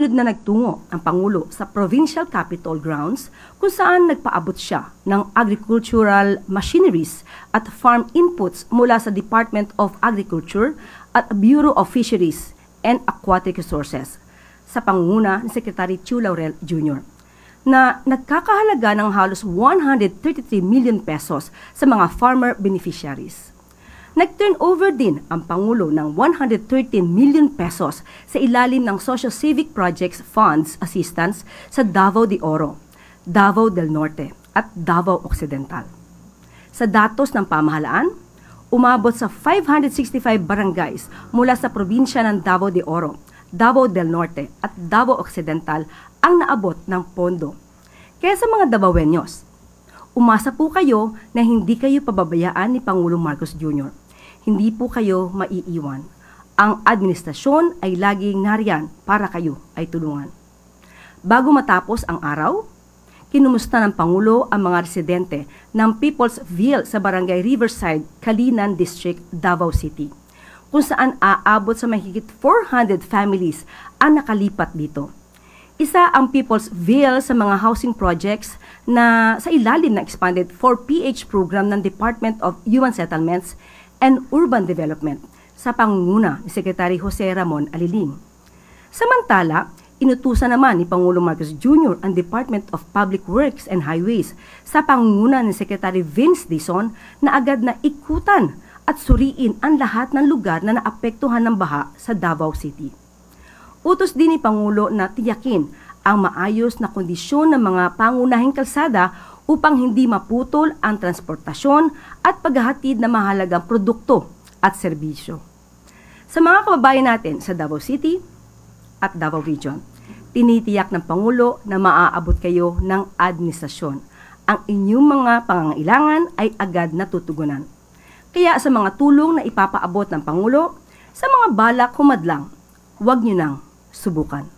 Agad na nagtungo ang Pangulo sa Provincial Capitol Grounds kung saan nagpaabot siya ng agricultural machineries at farm inputs mula sa Department of Agriculture at Bureau of Fisheries and Aquatic Resources sa pangunguna ni Secretary Chu Laurel Jr. na nagkakahalaga ng halos 133 million pesos sa mga farmer beneficiaries. Nag-turn over din ang Pangulo ng 113 million pesos sa ilalim ng Social Civic Projects Funds Assistance sa Davao de Oro, Davao del Norte at Davao Occidental. Sa datos ng pamahalaan, umabot sa 565 barangays mula sa probinsya ng Davao de Oro, Davao del Norte at Davao Occidental ang naabot ng pondo. Kaya sa mga Davaoenos, umasa po kayo na hindi kayo pababayaan ni Pangulong Marcos Jr. Hindi po kayo maiiwan. Ang administrasyon ay laging nariyan para kayo ay tulungan. Bago matapos ang araw, kinumusta ng Pangulo ang mga residente ng People's Ville sa Barangay Riverside, Kalinan District, Davao City, kung saan aabot sa mahigit 400 families ang nakalipat dito. Isa ang People's Ville sa mga housing projects na sa ilalim ng expanded 4PH program ng Department of Human Settlements and Urban Development sa pangunguna ni Secretary Jose Ramon Aliling. Samantala, inutusan naman ni Pangulong Marcos Jr. ang Department of Public Works and Highways sa pangunguna ni Secretary Vince Dizon na agad na ikutan at suriin ang lahat ng lugar na naapektuhan ng baha sa Davao City. Utos din ni Pangulo na tiyakin ang maayos na kondisyon ng mga pangunahing kalsada upang hindi maputol ang transportasyon at paghahatid ng mahalagang produkto at serbisyo. Sa mga kababayan natin sa Davao City at Davao Region, tinitiyak ng Pangulo na maaabot kayo ng administrasyon. Ang inyong mga pangangailangan ay agad natutugunan. Kaya sa mga tulong na ipapaabot ng Pangulo, sa mga balak humadlang, huwag nyo nang subukan.